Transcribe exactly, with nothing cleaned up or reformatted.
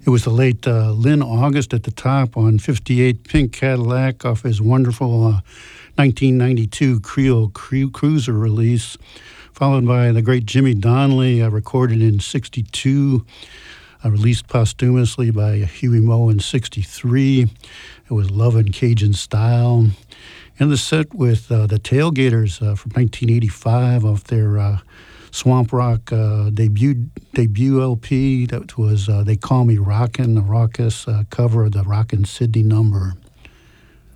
It was the late uh, Lynn August at the top on fifty-eight Pink Cadillac off his wonderful uh, nineteen ninety-two Creole Cru- Cruiser release, followed by the great Jimmy Donnelly, uh, recorded in sixty-two, uh, released posthumously by Huey Moe in sixty-three. It was Lovin' Cajun Style. And the set with uh, the Tailgaters uh, from nineteen eighty-five off their uh, Swamp Rock uh, debut debut L P. That was uh, They Call Me Rockin', the raucous uh, cover of the Rockin' Sydney number.